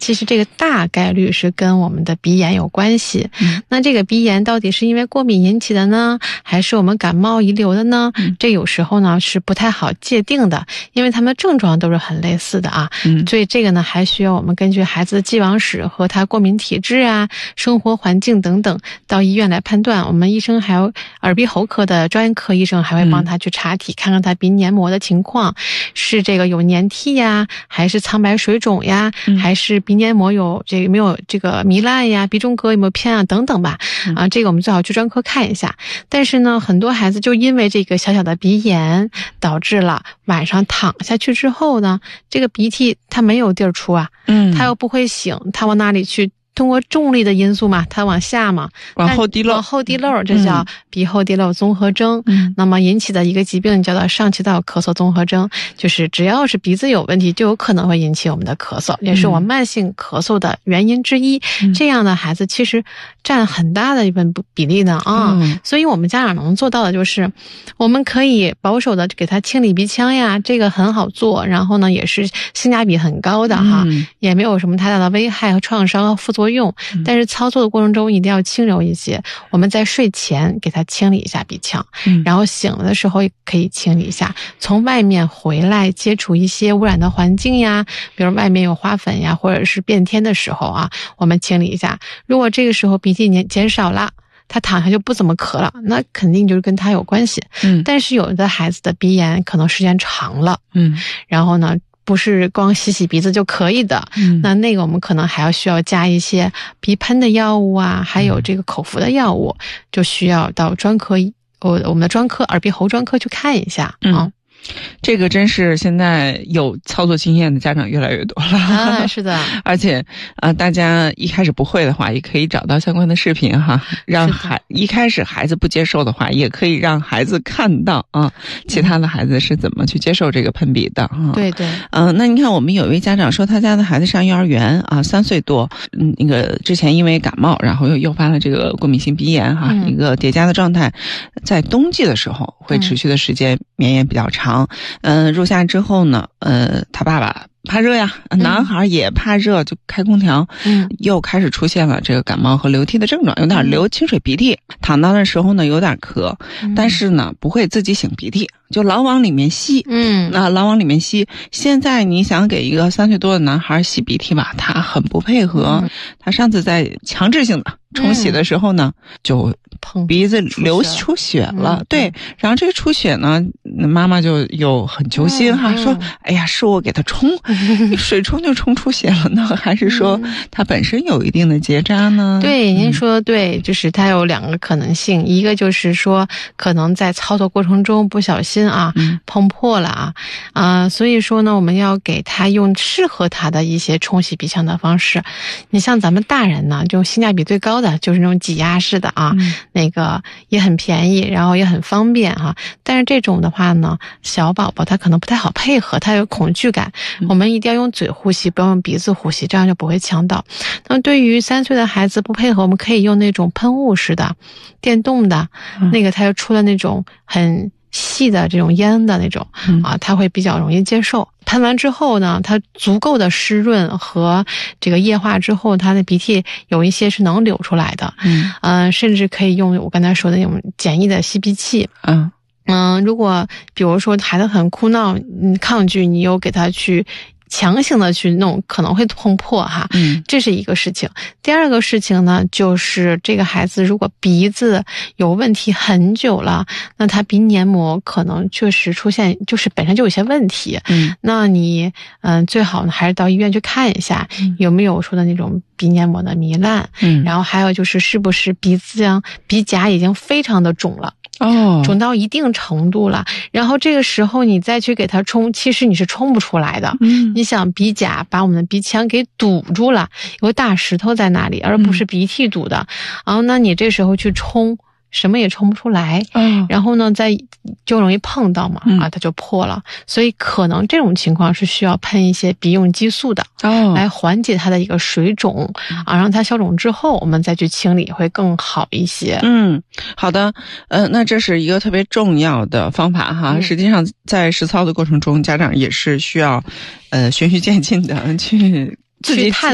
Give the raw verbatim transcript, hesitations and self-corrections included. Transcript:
其实这个大概率是跟我们的鼻炎有关系。嗯、那这个鼻炎到底是因为过敏引起的呢，还是我们感冒遗留的呢？嗯、这有时候呢是不太好界定的，因为他们的症状都是很类似的啊。嗯、所以这个呢还需要我们根据孩子的既往史和他过敏体质啊、生活环境等等，到医院来判断。我们医生还有耳鼻喉科的专科医生还会帮他去查体，嗯、看看他鼻黏膜的情况，是这个有黏涕呀，还是苍白水肿呀，嗯、还是鼻黏膜有这个没有这个糜烂呀，鼻中隔有没有偏啊等等吧。嗯、啊，这个我们最好去专科看一下。但是呢，很多孩子就因为这个小小的鼻炎，导致了晚上躺下去之后呢，这个鼻涕他没有地儿出啊，嗯，他又不会醒，他往哪里去？通过重力的因素嘛，它往下嘛， 往后滴漏， 往后滴漏，这叫鼻后滴漏综合征。嗯，那么引起的一个疾病叫做上气道咳嗽综合征，就是只要是鼻子有问题，就有可能会引起我们的咳嗽，也是我们慢性咳嗽的原因之一。嗯、这样的孩子其实占很大的一部分比例呢啊，嗯、所以我们家长能做到的就是，我们可以保守的给他清理鼻腔呀，这个很好做，然后呢也是性价比很高的哈，嗯、也没有什么太大的危害和创伤和副作用。用，但是操作的过程中一定要轻柔一些。我们在睡前给他清理一下鼻腔，嗯、然后醒了的时候也可以清理一下。从外面回来接触一些污染的环境呀，比如外面有花粉呀，或者是变天的时候啊，我们清理一下。如果这个时候鼻涕减少了，他躺下就不怎么咳了，那肯定就是跟他有关系。嗯，但是有的孩子的鼻炎可能时间长了，嗯，然后呢，不是光洗洗鼻子就可以的，嗯，那那个我们可能还要需要加一些鼻喷的药物啊，还有这个口服的药物，就需要到专科，我我们的专科耳鼻喉专科去看一下啊。嗯， 这个真是现在有操作经验的家长越来越多了啊，是的， 而且啊、呃，大家一开始不会的话，也可以找到相关的视频哈，让孩一开始孩子不接受的话，也可以让孩子看到啊，其他的孩子是怎么去接受这个喷鼻的啊。 对对， 嗯、呃，那你看我们有一位家长说，他家的孩子上幼儿园啊，三岁多，嗯，那个之前因为感冒，然后又诱发了这个过敏性鼻炎哈，嗯、一个叠加的状态，在冬季的时候会持续的时间绵延比较长。嗯、呃，入夏之后呢，呃，他爸爸怕热呀，男孩也怕热，就开空调，嗯，又开始出现了这个感冒和流涕的症状，有点流清水鼻涕，躺到的时候呢有点咳，嗯、但是呢不会自己擤鼻涕，就老往里面吸，嗯，那老往里面吸。现在你想给一个三岁多的男孩洗鼻涕吧，他很不配合，嗯、他上次在强制性的冲洗的时候呢，嗯、就鼻子流出血了，嗯、对，然后这个出血呢，妈妈就有很揪心哈，嗯、说，哎呀，是我给他冲。水冲就冲出血了呢，还是说它本身有一定的结扎呢？ 对，您说对，就是它有两个可能性，一个就是说可能在操作过程中不小心啊、嗯、碰破了啊啊、呃，所以说呢，我们要给他用适合他的一些冲洗鼻腔的方式。你像咱们大人呢，就性价比最高的就是那种挤压式的啊，嗯、那个也很便宜，然后也很方便哈、啊。但是这种的话呢，小宝宝他可能不太好配合，他有恐惧感。嗯、我们一定要用嘴呼吸，不要用鼻子呼吸，这样就不会呛到。那对于三岁的孩子不配合，我们可以用那种喷雾式的、电动的，嗯、那个它就出了那种很细的这种烟的那种、嗯、啊，他会比较容易接受。喷完之后呢，它足够的湿润和这个液化之后，它的鼻涕有一些是能流出来的。嗯，呃，甚至可以用我刚才说的那种简易的吸鼻器。嗯。嗯，如果比如说孩子很哭闹，嗯，抗拒，你又给他去强行的去弄，可能会碰破哈。嗯，这是一个事情。第二个事情呢，就是这个孩子如果鼻子有问题很久了，那他鼻黏膜可能确实出现，就是本身就有些问题。嗯，那你嗯、呃、最好呢还是到医院去看一下，嗯、有没有说的那种鼻黏膜的糜烂。嗯，然后还有就是是不是鼻子啊鼻甲已经非常的肿了。哦，肿到一定程度了，然后这个时候你再去给它冲，其实你是冲不出来的。嗯，你想鼻甲把我们的鼻腔给堵住了，有个大石头在那里，而不是鼻涕堵的。嗯、然后那你这时候去冲，什么也冲不出来。嗯，然后呢，再就容易碰到嘛，啊，它就破了。所以可能这种情况是需要喷一些鼻用激素的，哦，来缓解它的一个水肿啊，让它消肿之后，我们再去清理会更好一些。 嗯，好的，呃，那这是一个特别重要的方法哈。嗯、实际上，在实操的过程中，家长也是需要，呃，循序渐进的去。自己探